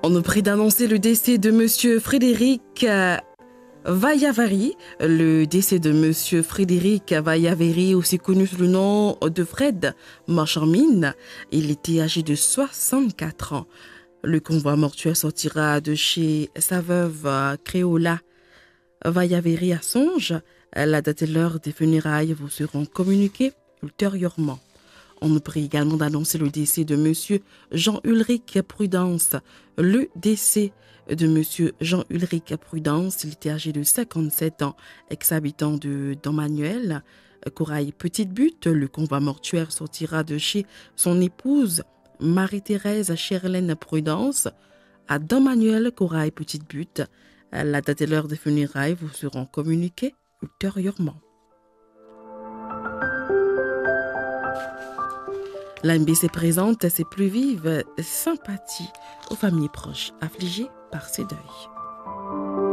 On nous prie d'annoncer le décès de Monsieur Frédéric Vaillaveri. Le décès de Monsieur Frédéric Vaillaveri, aussi connu sous le nom de Fred Marchamine. Il était âgé de 64 ans. Le convoi mortuaire sortira de chez sa veuve Créola Vaillaveri à Songe. La date et l'heure des funérailles vous seront communiquées ultérieurement. On nous prie également d'annoncer le décès de Monsieur Jean-Ulrich Prudence. Le décès de Monsieur Jean-Ulrich Prudence, il était âgé de 57 ans, ex-habitant de Dommanuel, Corail Petite Butte. Le convoi mortuaire sortira de chez son épouse Marie-Thérèse Cherlaine Prudence à Dommanuel, Corail Petite Butte. La date et l'heure des funérailles vous seront communiquées ultérieurement. La MBC présente ses plus vives sympathies aux familles proches affligées par ces deuils.